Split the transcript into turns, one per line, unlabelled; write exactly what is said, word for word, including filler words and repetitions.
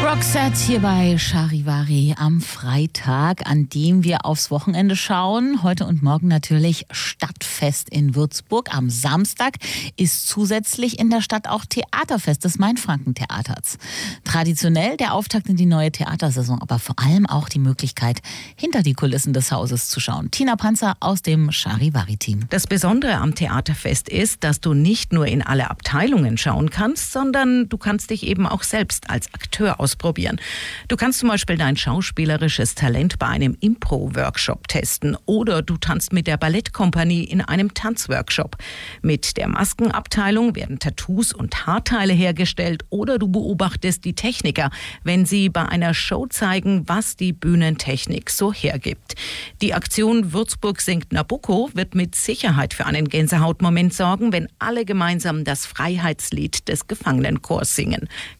Roxette hier bei Charivari am Freitag, an dem wir aufs Wochenende schauen. Heute und morgen natürlich Stadtfest in Würzburg. Am Samstag ist zusätzlich in der Stadt auch Theaterfest des Mainfranken-Theaters. Traditionell der Auftakt in die neue Theatersaison, aber vor allem auch die Möglichkeit, hinter die Kulissen des Hauses zu schauen. Tina Panzer aus dem Charivari-Team.
Das Besondere am Theaterfest ist, dass du nicht nur in alle Abteilungen schauen kannst, sondern du kannst dich eben auch selbst als Akteur ausprobieren. Du kannst zum Beispiel dein schauspielerisches Talent bei einem Impro-Workshop testen oder du tanzt mit der Ballettkompanie in einem Tanzworkshop. Mit der Maskenabteilung werden Tattoos und Haarteile hergestellt oder du beobachtest die Techniker, wenn sie bei einer Show zeigen, was die Bühnentechnik so hergibt. Die Aktion Würzburg singt Nabucco wird mit Sicherheit für einen Gänsehautmoment sorgen, wenn alle gemeinsam das Freiheitslied des Gefangenenchors singen.